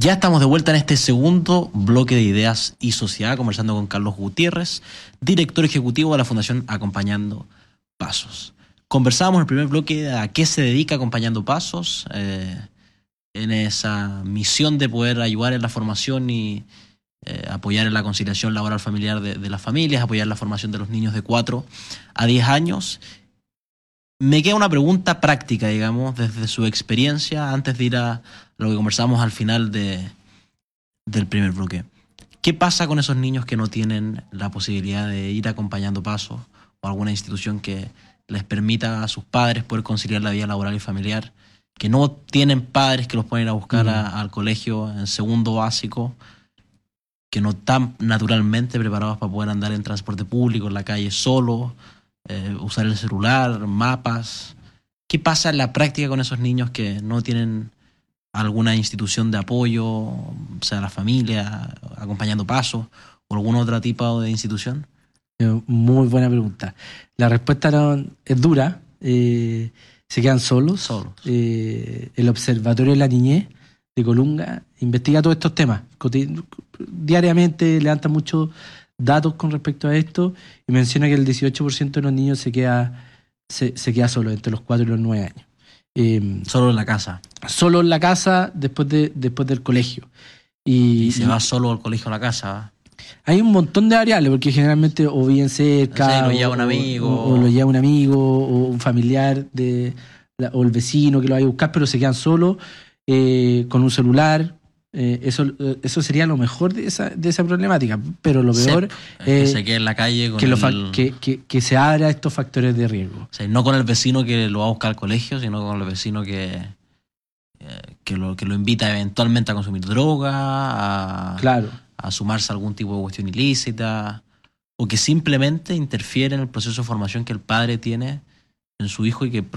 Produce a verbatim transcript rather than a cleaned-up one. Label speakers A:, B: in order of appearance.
A: Ya estamos de vuelta en este segundo bloque de Ideas y Sociedad, conversando con Carlos Gutiérrez, director ejecutivo de la Fundación Acompañando Pasos. Conversábamos en el primer bloque a qué se dedica Acompañando Pasos, eh, en esa misión de poder ayudar en la formación y eh, apoyar en la conciliación laboral familiar de, de las familias, apoyar la formación de los niños de cuatro a diez años. Me queda una pregunta práctica, digamos, desde su experiencia, antes de ir a lo que conversamos al final de, del primer bloque. ¿Qué pasa con esos niños que no tienen la posibilidad de ir acompañando pasos o alguna institución que les permita a sus padres poder conciliar la vida laboral y familiar, que no tienen padres que los pueden ir a buscar mm. a, al colegio en segundo básico, que no están naturalmente preparados para poder andar en transporte público, en la calle solos, eh, usar el celular, mapas? ¿Qué pasa en la práctica con esos niños que no tienen alguna institución de apoyo, o sea, la familia, acompañando pasos, o algún otro tipo de institución?
B: Muy buena pregunta. La respuesta no, es dura. Eh, se quedan solos.
A: solos.
B: Eh, el Observatorio de la Niñez de Colunga investiga todos estos temas. Diariamente levanta muchos datos con respecto a esto y menciona que el dieciocho por ciento de los niños se queda, se, se queda solo entre los cuatro y los nueve años.
A: Eh, solo en la casa.
B: Solo en la casa después, de, después del colegio. Y,
A: y se y, va solo al colegio o a la casa.
B: Hay un montón de variables, porque generalmente o bien cerca,
A: o, sea, lo
B: o,
A: lleva un amigo,
B: o, o lo lleva un amigo, o un familiar, de o el vecino que lo vaya a buscar, pero se quedan solos, eh, con un celular. Eh, eso, eso sería lo mejor de esa, de esa problemática, pero lo peor
A: es que eh, se quede en la calle con
B: que,
A: el...
B: lo que, que, que se abra estos factores de riesgo.
A: O sea, no con el vecino que lo va a buscar al colegio, sino con el vecino que, que, lo, que lo invita eventualmente a consumir droga, a,
B: claro.
A: a sumarse a algún tipo de cuestión ilícita, o que simplemente interfiere en el proceso de formación que el padre tiene en su hijo y que